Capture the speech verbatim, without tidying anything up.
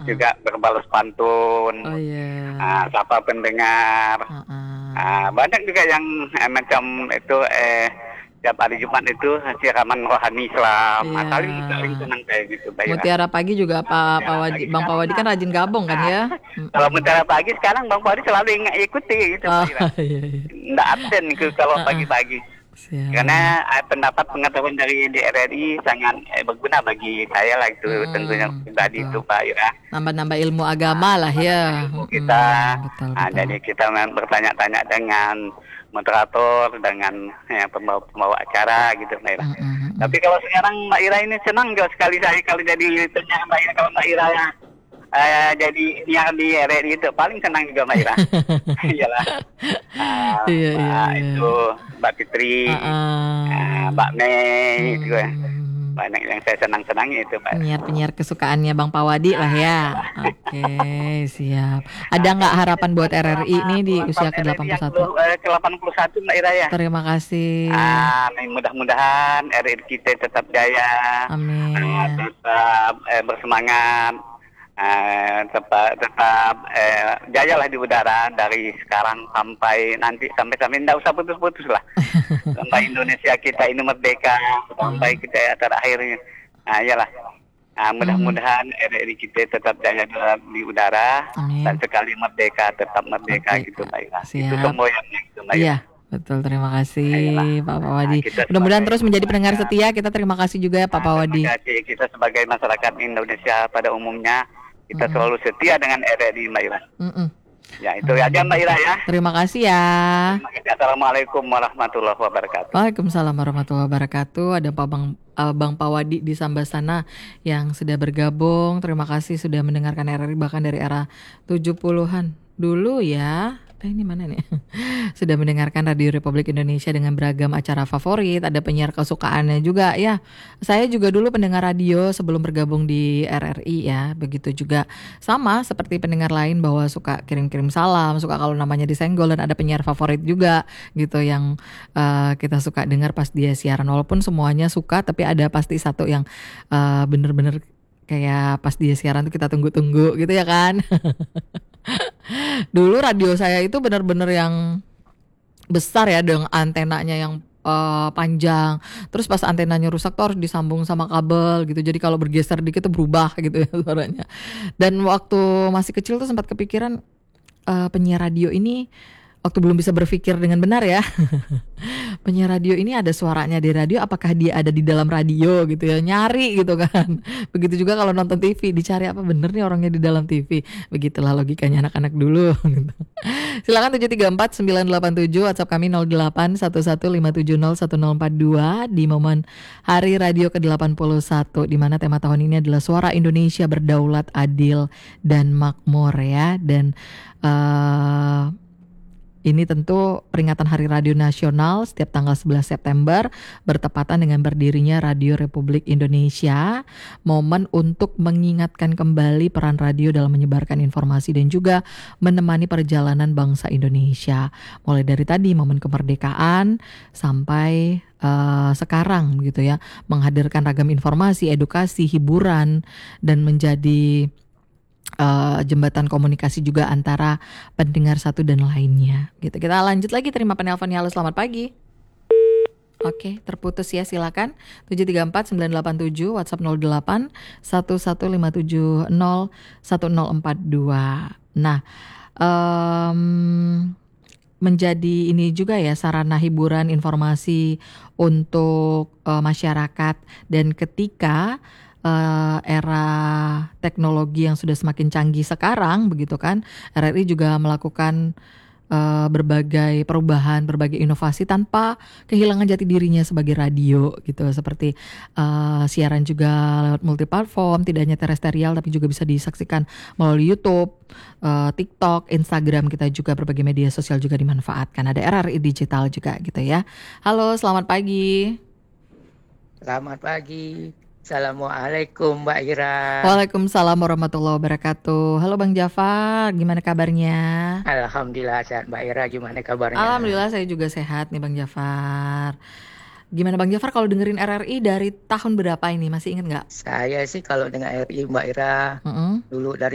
juga berbalas pantun, Oh iya. uh, sapa pendengar. Uh-uh. Uh, banyak juga yang eh, macam itu eh tiap hari Jumat itu siraman rohani Islam. Iya. Ah, paling paling senang kayak gitu, Mbak Ira. Mutiara Pagi juga Pak Pak Mutiara Wadi, Pagi Bang Pak sekarang Wadi mah, kan rajin gabung kan ah, ya? kalau Mm-mm. Mutiara Pagi sekarang Bang Fahri selalu ingat ikuti gitu, Oh Mbak Ira. iya iya. Nggak absen ke kalau Uh-uh. pagi-pagi. Siap. Karena eh, pendapat pengetahuan dari D R R I sangat eh, berguna bagi saya lah itu tentunya Mm-mm. pribadi itu Betul. Pak Ira. Nambah-nambah ilmu Nah, agama lah nambah-nambah ya. ilmu kita. Mm-mm. Betul Nah, betul. jadi kita mem- bertanya-tanya dengan moderator, dengan ya, pembawa, pembawa acara gitu Mbak Ira. Mm-mm. Tapi kalau sekarang Mbak Ira ini senang nggak sekali saya kalau jadi tanya Mbak Ira, kalau Mbak Ira ya eh, jadi yang di R R I itu paling senang juga Mbak Ira. Iyalah. Ah, Iya iya Mbak iya. itu Mbak Fitri, ah, Uh-uh. Mbak Mei itu ya. Hmm. Banyak yang saya senang-senangi itu Mbak. Penyiar-penyiar kesukaannya Bang Pawadi lah ya. Oke, siap. Ada Nah, nggak jadi harapan buat kita R R I sama nih di ulang usia tahun ke R R I delapan puluh yang satu? ke ke delapan puluh satu Mbak Ira ya. Terima kasih. Ah, mudah-mudahan R R I kita tetap jaya, ah, Amin. tetap eh, bersemangat, eh, tetap tetap eh, jaya lah di udara dari sekarang sampai nanti sampai sampai tidak usah putus-putus lah. Sampai Indonesia kita ini merdeka, sampai kita ya terakhirnya. Nah, iyalah. Nah, mudah-mudahan R R I kita tetap jaya di udara dan Amin. sekali merdeka tetap merdeka Oke, gitu Mbak Ira. Itu siap. semboyannya gitu Mbak Ira. Iya, betul. Terima kasih Ayolah. Pak Nah, Pawadi. kita Mudah-mudahan sebagai terus menjadi pendengar masyarakat, setia. Kita terima kasih juga ya Pak nah, Pawadi. terima kasih kita sebagai masyarakat Indonesia pada umumnya kita Mm-mm. selalu setia dengan R R I Mbak Ira. Mm-mm. Ya itu aja Mbak Ira ya. Terima kasih ya. Terima kasih. Assalamualaikum warahmatullahi wabarakatuh. Waalaikumsalam warahmatullahi wabarakatuh. Ada Pak Bang uh, Bang Pawadi di Sambasana yang sudah bergabung. Terima kasih sudah mendengarkan R R I bahkan dari era tujuh puluhan dulu ya. Eh, ini mana nih? Sudah mendengarkan Radio Republik Indonesia dengan beragam acara favorit, ada penyiar kesukaannya juga ya. Saya juga dulu pendengar radio sebelum bergabung di R R I ya. Begitu juga sama seperti pendengar lain bahwa suka kirim-kirim salam, suka kalau namanya disenggol, dan ada penyiar favorit juga gitu yang uh, kita suka dengar pas dia siaran. Walaupun semuanya suka, tapi ada pasti satu yang uh, bener-bener kayak pas dia siaran tuh kita tunggu-tunggu gitu ya kan. Dulu radio saya itu benar-benar yang besar ya, dengan antenanya yang uh, panjang. Terus pas antenanya rusak tuh harus disambung sama kabel gitu. Jadi kalau bergeser dikit tuh berubah gitu ya suaranya. Dan waktu masih kecil tuh sempat kepikiran uh, penyiar radio ini waktu belum bisa berpikir dengan benar ya. Penyiar radio ini ada suaranya di radio, apakah dia ada di dalam radio gitu ya, nyari gitu kan. Begitu juga kalau nonton T V, dicari apa bener nih orangnya di dalam T V. Begitulah logikanya anak-anak dulu gitu. Silakan tujuh tiga empat sembilan delapan tujuh, WhatsApp kami nol delapan satu satu lima tujuh nol satu nol empat dua di momen Hari Radio ke delapan puluh satu, di mana tema tahun ini adalah Suara Indonesia Berdaulat, Adil dan Makmur ya. Dan uh, ini tentu peringatan Hari Radio Nasional setiap tanggal sebelas September bertepatan dengan berdirinya Radio Republik Indonesia. Momen untuk mengingatkan kembali peran radio dalam menyebarkan informasi dan juga menemani perjalanan bangsa Indonesia. Mulai dari tadi momen kemerdekaan sampai uh, sekarang gitu ya. Menghadirkan ragam informasi, edukasi, hiburan, dan menjadi Uh, jembatan komunikasi juga antara pendengar satu dan lainnya gitu. Kita lanjut lagi, terima penelponnya. Halo, selamat pagi. Oke, terputus ya, silakan. tujuh tiga empat sembilan delapan tujuh, WhatsApp nol delapan satu satu lima tujuh nol satu nol empat dua. Nah, um, menjadi ini juga ya sarana hiburan informasi untuk uh, masyarakat. Dan ketika Uh, era teknologi yang sudah semakin canggih sekarang begitu kan, R R I juga melakukan uh, berbagai perubahan, berbagai inovasi tanpa kehilangan jati dirinya sebagai radio gitu. Seperti uh, siaran juga lewat multiplatform, tidak hanya terestrial tapi juga bisa disaksikan melalui YouTube, uh, TikTok, Instagram. Kita juga berbagai media sosial juga dimanfaatkan. Ada R R I digital juga gitu ya. Halo, selamat pagi. Selamat pagi. Assalamualaikum Mbak Ira. Waalaikumsalam warahmatullahi wabarakatuh. Halo Bang Jafar, gimana kabarnya? Alhamdulillah sehat Mbak Ira, gimana kabarnya? Alhamdulillah saya juga sehat nih Bang Jafar. Gimana Bang Jafar kalau dengerin R R I dari tahun berapa ini, masih ingat nggak? Saya sih kalau dengan R R I Mbak Ira, Mm-mm. dulu dari